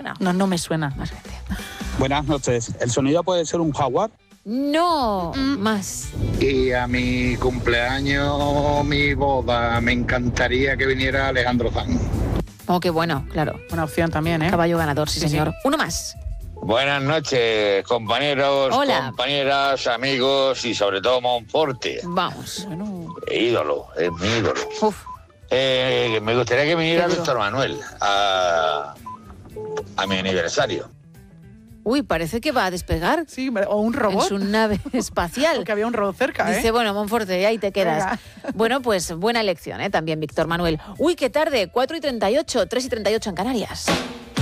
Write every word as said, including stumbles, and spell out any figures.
suena. No, no me suena. Más veinte. Buenas noches. ¿El sonido puede ser un jaguar? No, mm. más. Y a mi cumpleaños, mi boda, me encantaría que viniera Alejandro Sanz. Oh, qué bueno, claro. Buena opción también, ¿eh? Caballo ganador, sí, Sí, señor. sí. Uno más. Buenas noches, compañeros, Hola. compañeras, amigos y sobre todo Monforte. Vamos. Bueno. Ídolo, es mi ídolo. Uf. Eh, me gustaría que viniera Qué duro. Víctor Manuel a, a mi aniversario. Uy, parece que va a despegar. Sí, o un robot. En su nave espacial. Porque había un robot cerca, ¿eh? Dice, bueno, Monforte, ahí te quedas. Venga. Bueno, pues buena elección, ¿eh? También Víctor Manuel. Uy, qué tarde, cuatro y treinta y ocho, tres y treinta y ocho en Canarias.